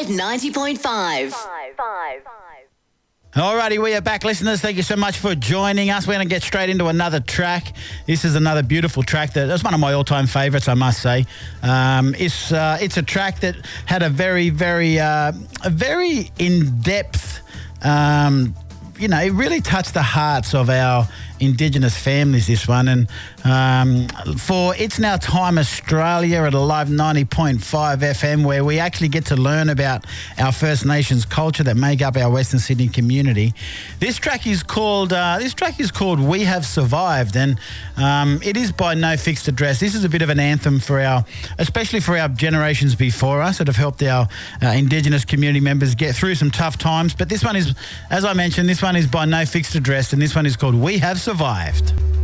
Red 90.5. Alrighty, we are back, listeners. Thank you so much for joining us. We're going to get straight into another track. This is another beautiful track that's one of my all-time favourites, I must say. It's a track that had a very in-depth, it really touched the hearts of our Indigenous families, this one. And for It's Now Time Australia at Alive 90.5 FM, where we actually get to learn about our First Nations culture that make up our Western Sydney community. This track is called We Have Survived, and it is by No Fixed Address. This is a bit of an anthem especially for our generations before us that have helped our Indigenous community members get through some tough times. But this one is, as I mentioned, this one is by No Fixed Address, and this one is called We Have Survived.